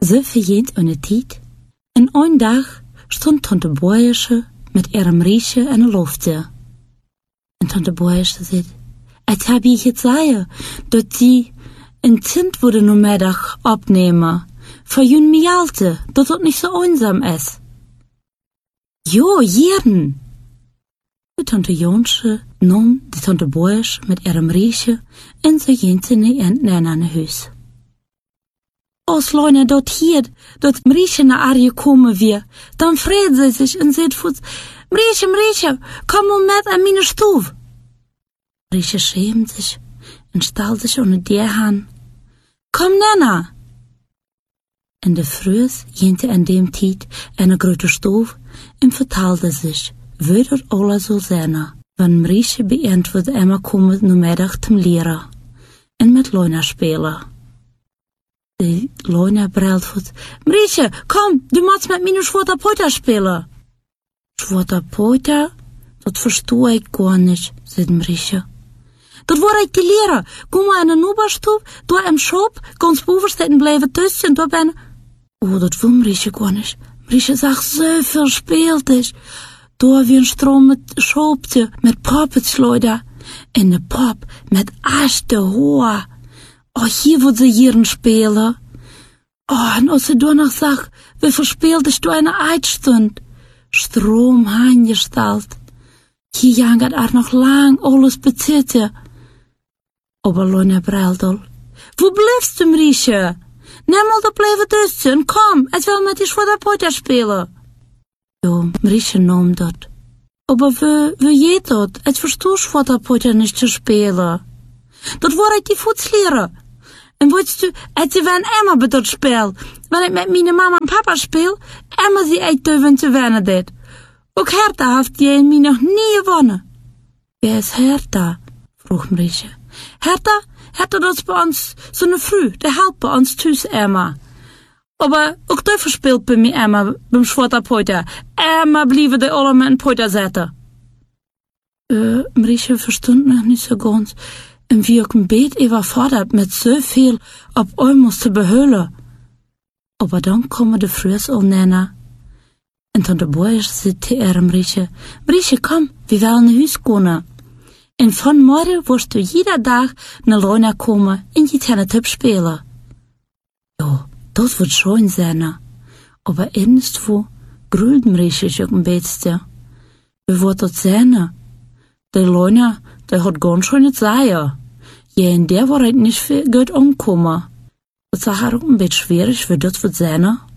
So verjent eine Tijd. En een dag stond Tante Boersche met ihrem Riesje in de Lofte. En Tante Boersche zei, het heb je gezegd, dat sie een Zint wurde nu middag opnemen. Voor jun Mialte, dat het niet zo einsam is. Jo, jeden. De Tante Jonsche nam de Tante Boersche met ihrem Riesje en ze ging in een huis. Als Leute dort hier, dat Mriesje naar Arje komen weer, dan vreet ze zich en zegt voet, Mriesje, kom met aan mijn stoel. Mriesje schämt sich en stelt sich onder die aan. Kom Nana. En de Frühs jente in dem tijd eine grote stoel en vertelde sich, wie dat alles soll sein, wenn Mriesje beantwoordt immer kommen nur middag zum Lehrer en met Leuna spelen. De Leuna brellt voet, Mriesje, kom, du musst met mijn Schwarzer Poiter spelen. Schwarzer Poiter? Dat verstoor ik gar nicht, zei Mriesje. Dat war ik de leraar. Kom maar in een oberstoep, door hem schop, ganz bovensteden blijven tussen, door ben... Oh, dat wil Mriesje gar nicht. Mriesje zag zo verspeeld. Door wie een stroom met schopte, met poppetsleuder. En de pop met achte hoor. Oh, hier wird sie hier spelen. Oh, en als ze door nog zag, wie verspeeld is door een Eidstund. Stroom heingestalt. Hier jangert er nog lang alles bezitten. Aber Leuna Breldel. Wo bleibst du, Mriesje? Nimm mal da blijven tussen, kom, ik wil met die Schwarzer Poiter spelen. Jo, Mriesje nam dat. Aber wie geht dat? Ik verstoor Schwarzer Poiter nicht zu spelen. Dat war ik die Futzlehrer. En willst du, als sie wenn immer bei dat speel, wenn ik met meine Mama en Papa speel, immer sie echt dürfen zu wennen dit. Ook Hertha heeft die mij nog nie gewonnen. Wer is Hertha? Vroeg Mriesje. Hertha, dat is bij ons zo'n Früh, die helpt bij ons thuis immer. Aber ook die verspeelt bij mij immer, beim Schwarzer Poiter. Immer blijven die alle met een Poiter zetten. Mriesje verstond nog niet zo ganz. En wie ook een beetje überfordert met zoveel op einmal te behullen. Aber dan komen de Frühs al nennen. En Tante Boersche zei tegen Mriesje, Mriesje, kom, we willen naar huis gaan. En van morgen wirst du jeder dag naar Leuna komen en je Tennis spelen. Jo, dat wird schön sein. Aber irgendwo grüht Mriesje sich ein bisschen. Wie wird das sein? Der Leuna, der hat ganz schön nicht sein. Ja, in der war nicht viel gut ankommen. Das ist auch ein bisschen schwierig, wie das wird sein.